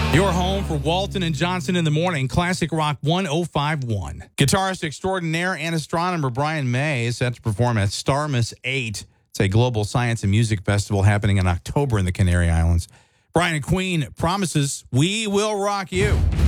Your home for Walton and Johnson in the morning. Classic Rock 1051. Guitarist extraordinaire and astronomer Brian May is set to perform at Starmus 8. It's a global science and music festival happening in October in the Canary Islands. Brian and Queen promises we will rock you.